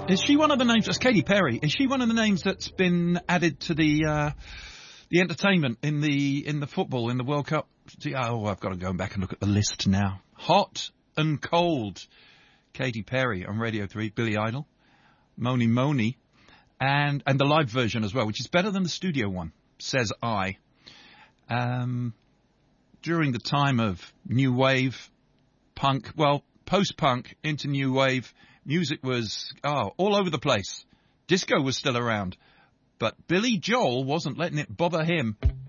Is she one of the names? That's Katy Perry. Is she one of the names that's been added to the entertainment in the football in the World Cup? Oh, I've got to go back and look at the list now. Hot and Cold. Katy Perry on Radio 3. Billy Idol. Moni Moni. And the live version as well, which is better than the studio one, says I. During the time of new wave, punk, well, post-punk into new wave, music was all over the place. Disco was still around, but Billy Joel wasn't letting it bother him.